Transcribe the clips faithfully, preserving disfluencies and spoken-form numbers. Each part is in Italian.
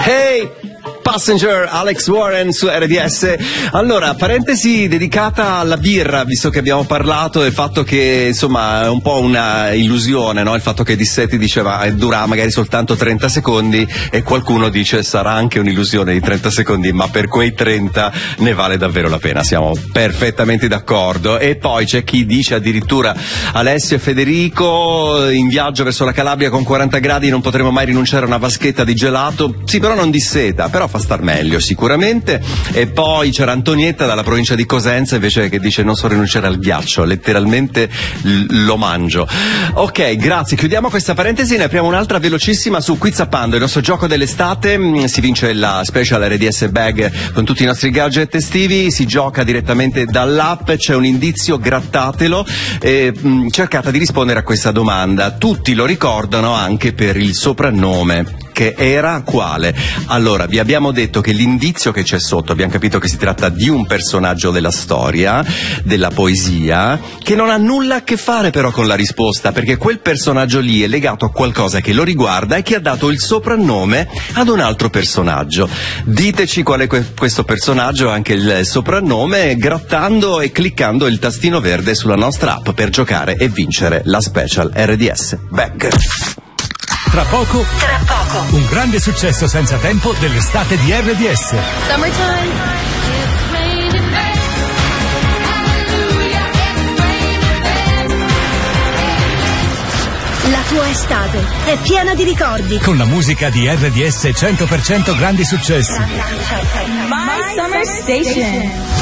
Hey! Passenger, Alex Warren su R D S. Allora, parentesi dedicata alla birra, visto che abbiamo parlato del fatto che insomma è un po' una illusione, no? Il fatto che Dissetti diceva eh, dura magari soltanto trenta secondi e qualcuno dice sarà anche un'illusione di trenta secondi, ma per quei trenta ne vale davvero la pena, siamo perfettamente d'accordo. E poi c'è chi dice addirittura Alessio e Federico in viaggio verso la Calabria con quaranta gradi non potremo mai rinunciare a una vaschetta di gelato, sì però non disseta, però fa star meglio sicuramente. E poi c'era Antonietta dalla provincia di Cosenza invece che dice non so rinunciare al ghiaccio, letteralmente l- lo mangio. Ok, grazie, chiudiamo questa parentesi, ne apriamo un'altra velocissima su Quizappando, il nostro gioco dell'estate. Si vince la special R D S bag con tutti i nostri gadget estivi, si gioca direttamente dall'app, c'è un indizio, grattatelo e mh, cercate di rispondere a questa domanda. Tutti lo ricordano anche per il soprannome, che era quale? Allora, vi abbiamo detto che l'indizio che c'è sotto, abbiamo capito che si tratta di un personaggio della storia, della poesia, che non ha nulla a che fare però con la risposta, perché quel personaggio lì è legato a qualcosa che lo riguarda e che ha dato il soprannome ad un altro personaggio. Diteci qual è que- questo personaggio, anche il soprannome, grattando e cliccando il tastino verde sulla nostra app per giocare e vincere la special R D S bag. Tra poco, tra poco, un grande successo senza tempo dell'estate di R D S. Summertime. La tua estate è piena di ricordi. Con la musica di R D S cento per cento grandi successi. My Summer Station.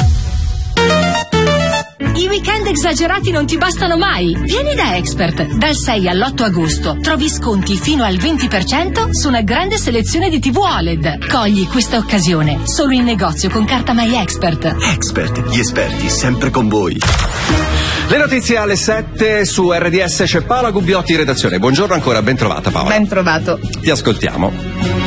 I weekend esagerati non ti bastano mai. Vieni da Expert. Dal sei all'otto agosto trovi sconti fino al venti per cento su una grande selezione di tivù O L E D. Cogli questa occasione solo in negozio con carta My Expert. Expert, gli esperti sempre con voi. Le notizie alle sette su R D S, c'è Paola Gubbiotti in redazione. Buongiorno ancora, ben trovata Paola. Ben trovato. Ti ascoltiamo.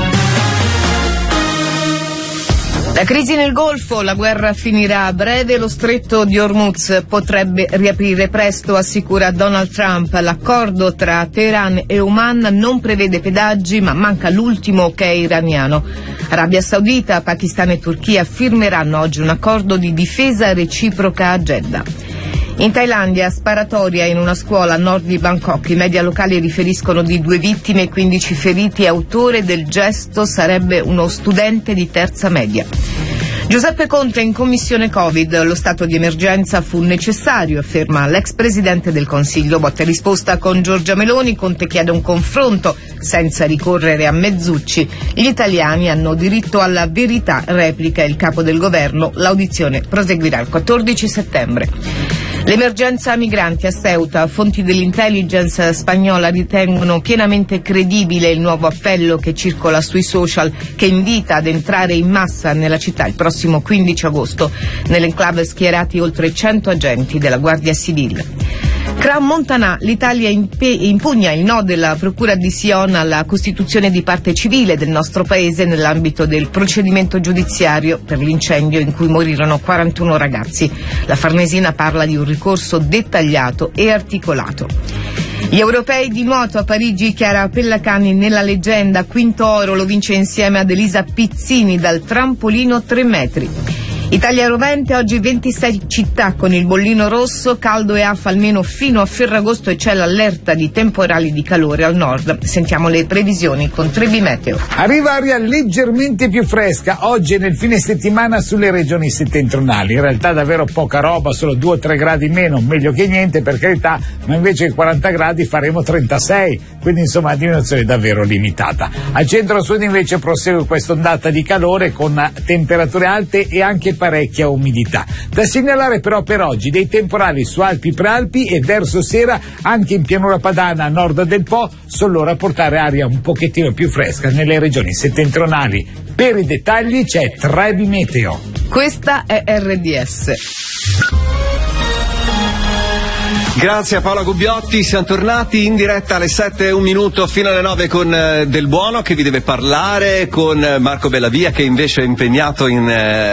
La crisi nel Golfo, la guerra finirà a breve, lo stretto di Hormuz potrebbe riaprire presto, assicura Donald Trump. L'accordo tra Teheran e Oman non prevede pedaggi, ma manca l'ultimo ok iraniano. Arabia Saudita, Pakistan e Turchia firmeranno oggi un accordo di difesa reciproca a Jeddah. In Thailandia, sparatoria in una scuola a nord di Bangkok. I media locali riferiscono di due vittime e quindici feriti. Autore del gesto sarebbe uno studente di terza media. Giuseppe Conte in commissione Covid. Lo stato di emergenza fu necessario, afferma l'ex presidente del Consiglio. Botta e risposta con Giorgia Meloni. Conte chiede un confronto senza ricorrere a mezzucci. Gli italiani hanno diritto alla verità, replica il capo del governo. L'audizione proseguirà il quattordici settembre. L'emergenza migranti a Ceuta. Fonti dell'intelligence spagnola ritengono pienamente credibile il nuovo appello che circola sui social, che invita ad entrare in massa nella città il prossimo quindici agosto. Nell'enclave schierati oltre cento agenti della Guardia Civile. Crown Montana, l'Italia impe- impugna il no della Procura di Sion alla costituzione di parte civile del nostro paese nell'ambito del procedimento giudiziario per l'incendio in cui morirono quarantuno ragazzi. La Farnesina parla di un ricorso dettagliato e articolato. Gli europei di nuoto a Parigi, Chiara Pellacani nella leggenda, quinto oro, lo vince insieme ad Elisa Pizzini dal trampolino tre metri. Italia rovente, oggi ventisei città con il bollino rosso, caldo e afa almeno fino a Ferragosto e c'è l'allerta di temporali di calore al nord. Sentiamo le previsioni con Trebi Meteo. Arriva aria leggermente più fresca oggi e nel fine settimana sulle regioni settentrionali. In realtà davvero poca roba, solo due o tre gradi meno, meglio che niente per carità, ma invece che quaranta gradi faremo trentasei, quindi insomma diminuzione davvero limitata. Al centro-sud invece prosegue questa ondata di calore con temperature alte e anche parecchia umidità. Da segnalare però per oggi dei temporali su Alpi Prealpi e verso sera anche in pianura padana a nord del Po, sono loro a portare aria un pochettino più fresca nelle regioni settentrionali. Per i dettagli c'è Trebi Meteo. Questa è R D S. Grazie a Paola Gubbiotti, siamo tornati in diretta alle sette e un minuto fino alle nove con eh, Del Buono che vi deve parlare, con eh, Marco Bellavia che invece è impegnato in eh,